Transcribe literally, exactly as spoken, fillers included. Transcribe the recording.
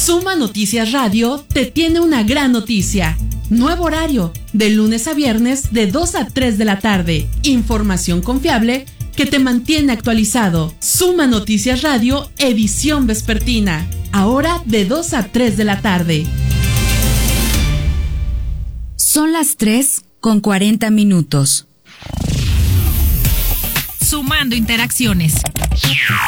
Suma Noticias Radio te tiene una gran noticia. Nuevo horario, de lunes a viernes de dos a tres de la tarde. Información confiable que te mantiene actualizado. Suma Noticias Radio, edición vespertina. Ahora de dos a tres de la tarde. Son las tres con cuarenta minutos. Sumando interacciones.